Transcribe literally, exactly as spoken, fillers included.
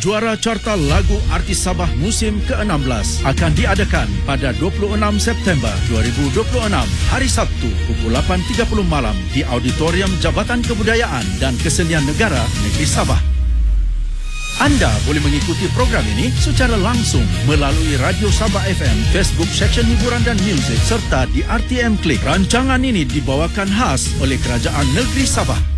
Juara Carta Lagu Artis Sabah musim ke enam belas akan diadakan pada dua puluh enam September dua ribu dua puluh enam, hari Sabtu pukul lapan tiga puluh malam di Auditorium Jabatan Kebudayaan dan Kesenian Negara Negeri Sabah. Anda boleh mengikuti program ini secara langsung melalui Radio Sabah F M, Facebook Seksyen Hiburan dan Muzik serta di R T M Klik. Rancangan ini dibawakan khas oleh Kerajaan Negeri Sabah.